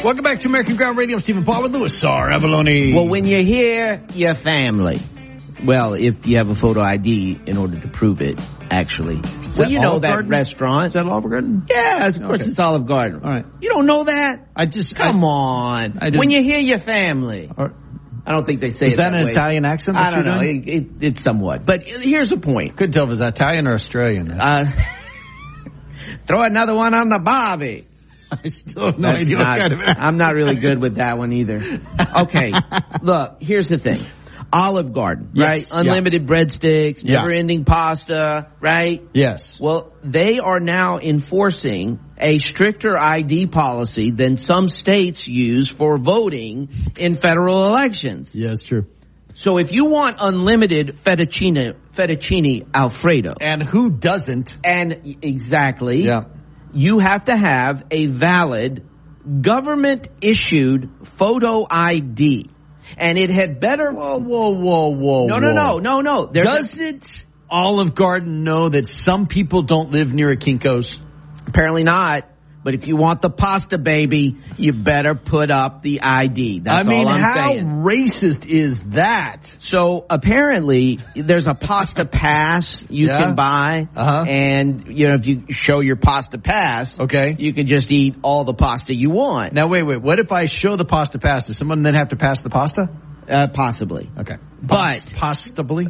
Welcome back to American Ground Radio. I'm Stephen Paul with Louis R. Avalone. Well, when you're here, your family. Well, if you have a photo ID in order to prove it, actually. Well, you know that restaurant. Is that Olive Garden? Yeah, of course it's Olive Garden. All right. You don't know that? Come on. When you hear your family. I don't think they say Is it that an way. Italian accent? I don't know. It's somewhat. But here's the point. Couldn't tell if it was Italian or Australian. Throw another one on the Bobby. I still have no idea what kind of accent. I'm not really good with that one either. Okay, look, here's the thing. Olive Garden, right? Unlimited breadsticks, never-ending pasta, right? Yes. Well, they are now enforcing a stricter ID policy than some states use for voting in federal elections. Yeah, it's true. So if you want unlimited fettuccine Alfredo. And who doesn't? And exactly. Yeah. You have to have a valid government-issued photo ID. And it had better... Whoa. No. Doesn't Olive Garden know that some people don't live near a Kinko's? Apparently not. But if you want the pasta, baby, you better put up the ID. That's all I'm saying. How racist is that? So apparently there's a pasta pass you can buy. And, if you show your pasta pass, you can just eat all the pasta you want. Now, wait. What if I show the pasta pass? Does someone then have to pass the pasta? Possibly. Okay. Possibly.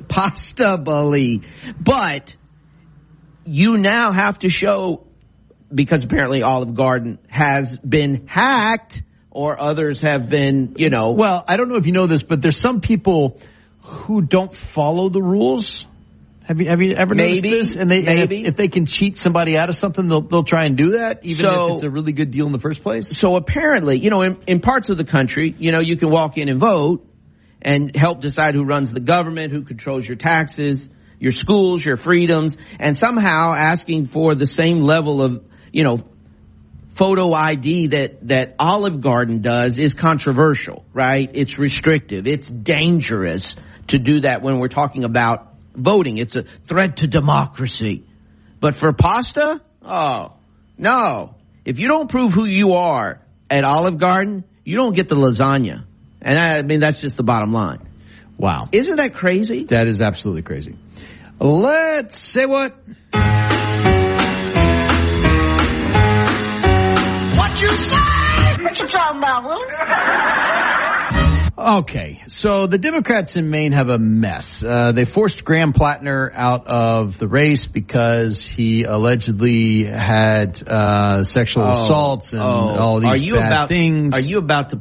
But you now have to show... Because apparently Olive Garden has been hacked or others have been, Well, I don't know if you know this, but there's some people who don't follow the rules. Have you ever noticed this? And if they can cheat somebody out of something, they'll try and do that, even if it's a really good deal in the first place. So apparently, in parts of the country, you can walk in and vote and help decide who runs the government, who controls your taxes, your schools, your freedoms, and somehow asking for the same level of photo ID that Olive Garden does is controversial, right? It's restrictive. It's dangerous to do that when we're talking about voting. It's a threat to democracy. But for pasta? Oh, no. If you don't prove who you are at Olive Garden, you don't get the lasagna. And that's just the bottom line. Wow. Isn't that crazy? That is absolutely crazy. Let's say what? What you say? What you talking about, Willis? Okay, so the Democrats in Maine have a mess. They forced Graham Plattner out of the race because he allegedly had sexual assaults and all these bad things. Are you about to